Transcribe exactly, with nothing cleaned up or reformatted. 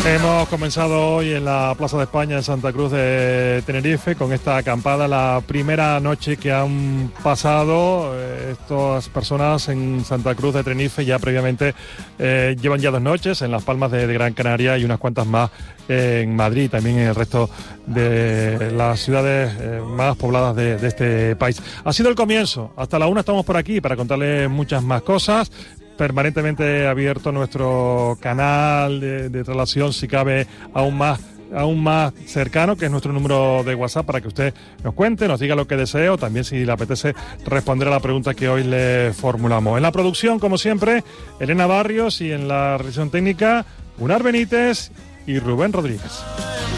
Hemos comenzado hoy en la Plaza de España en Santa Cruz de Tenerife con esta acampada, la primera noche que han pasado eh, estas personas en Santa Cruz de Tenerife. Ya previamente eh, llevan ya dos noches en Las Palmas de, de Gran Canaria y unas cuantas más eh, en Madrid, también en el resto de las ciudades eh, más pobladas de, de este país. Ha sido el comienzo, hasta la una estamos por aquí para contarles muchas más cosas. Permanentemente abierto nuestro canal de, de relación, si cabe aún más aún más cercano, que es nuestro número de WhatsApp, para que usted nos cuente, nos diga lo que desee, o también si le apetece responder a la pregunta que hoy le formulamos. En la producción, como siempre, Elena Barrios, y en la realización técnica, Gunnar Benítez y Rubén Rodríguez.